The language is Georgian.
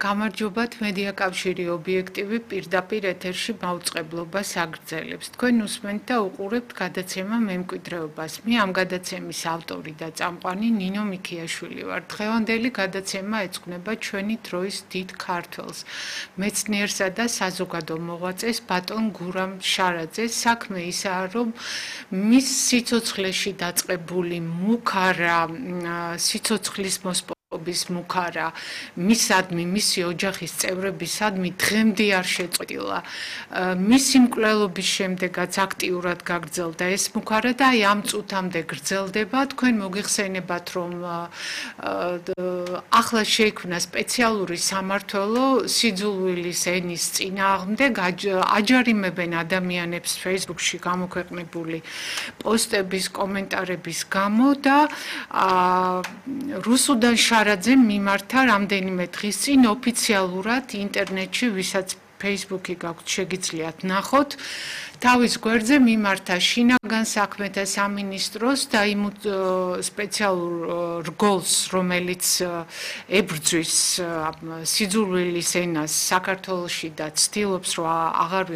გამარჯობათ, მედია კავშირი ობიექტივი პირდაპირ ეთერში მაუწყებლობას აგრძელებს. თქვენ უსმენთ და უყურებთ გადაცემა მემკვიდრეობას. მე ამ გადაცემის ავტორი და წამყვანი ნინო მიქიაშვილი ვარ. დღევანდელი გადაცემა ეძღვნება ჩვენი დროის დიდ ქართველს, მეცნიერსა და საზოგადო მოღვაწეს ბატონ გურამ შარაძეს. საქმე ისაა, რომ მის სიცოცხლეში დაწყებული მუქარა სიცოცხლის მუქარა მისადმი, მისი ოჯახის წევრებისადმი დღემდე არ შეწყვეტილა. მისი მკვლელობის შემდეგაც აქტიურად გაგრძელდა ეს მუქარა და აი ამ წუთამდე გრძელდება. თქვენ მოგიხსენებათ, რომ ახლა შეიქმნა სპეციალური სამმართველო სიძულვილის ენის წინააღმდეგ, აჯარიმებენ ადამიანებს Facebook-ში გამოქვეყნებული პოსტების, კომენტარების გამო და რუსუდან შარაძემ მიმართა რამდენიმე დღის წინ ოფიციალურად ინტერნეტში, ვისაც Facebook-ი გაქვთ, შეგიძლიათ ნახოთ. თავის გვერდზე მიმართა შინაგან საქმეთა სამინისტროს და იმ სპეციალურ რგოლს, რომელიც ებრძვის სიძულვილის ენას საქართველოში და ცდილობს, რომ აღარ